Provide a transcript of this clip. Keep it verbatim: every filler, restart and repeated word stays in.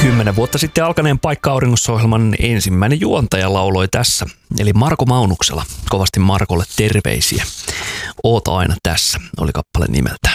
Kymmenen vuotta sitten alkaneen Paikka auringossa-ohjelman ensimmäinen juontaja lauloi tässä, eli Marko Maunuksela. Kovasti Markolle terveisiä. Oota aina tässä, oli kappale nimeltään.